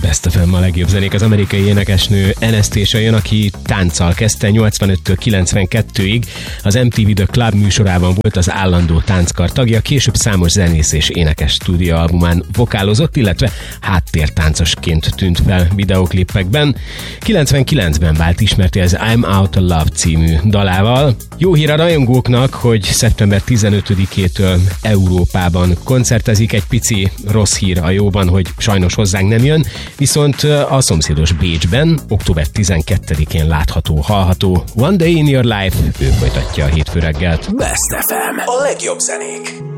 Best FM, a legjobb zenék. Az amerikai énekesnő Anastacia jön, aki tánccal kezdte 85-től 92-ig. Az MTV The Club műsorában volt az állandó tánckar tagja, később számos zenész és énekes stúdióalbumán vokálozott, illetve háttértáncosként tűnt fel videóklippekben. 99-ben vált ismerté az I'm Out of Love című dalával. Jó hír a rajongóknak, hogy szeptember 15-től Európában koncertezik. Egy pici rossz hír a jóban, hogy sajnos hozzánk nem jön, viszont a szomszédos Bécsben október 12-én látható, hallható. One Day in Your Life, ő folytatja a hétfő reggelt. Best FM, a legjobb zenék.